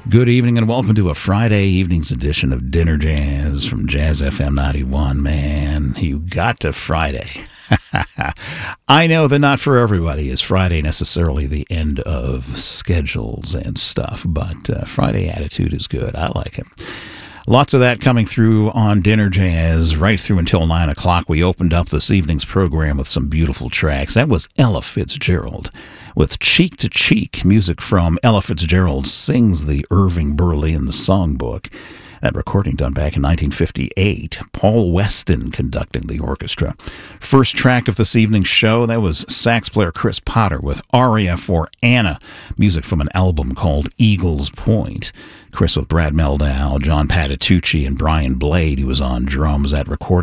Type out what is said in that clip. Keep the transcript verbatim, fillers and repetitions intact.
Good evening and welcome to a Friday evening's edition of Dinner Jazz from Jazz F M ninety-one. Man, you got to Friday. I know that not for everybody is Friday necessarily the end of schedules and stuff, but uh, Friday attitude is good. I like it. Lots of that coming through on Dinner Jazz right through until nine o'clock. We opened up this evening's program with some beautiful tracks. That was Ella Fitzgerald with Cheek to Cheek, music from Ella Fitzgerald Sings the Irving Berlin Songbook. That recording done back in nineteen fifty-eight. Paul Weston conducting the orchestra. First track of this evening's show, that was sax player Chris Potter with Aria for Anna, music from an album called Eagle's Point. Chris with Brad Meldau, John Patitucci, and Brian Blade, who was on drums. That recording